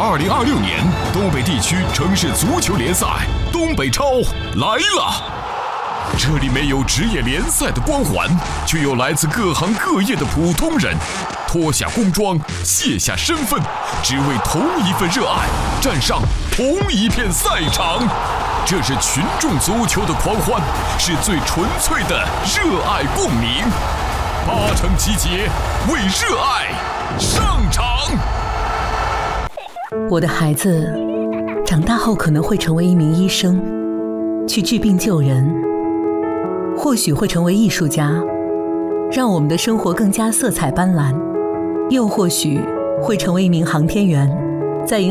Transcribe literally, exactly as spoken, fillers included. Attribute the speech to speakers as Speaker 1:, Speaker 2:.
Speaker 1: 二零二六年东北地区城市足球联赛东北超来了。这里没有职业联赛的光环，却有来自各行各业的普通人，脱下工装，卸下身份，只为同一份热爱，站上同一片赛场。这是群众足球的狂欢，是最纯粹的热爱共鸣。八成集结，为热爱上场。
Speaker 2: 我的孩子长大后可能会成为一名医生，去治病救人，或许会成为艺术家，让我们的生活更加色彩斑斓，又或许会成为一名航天员，在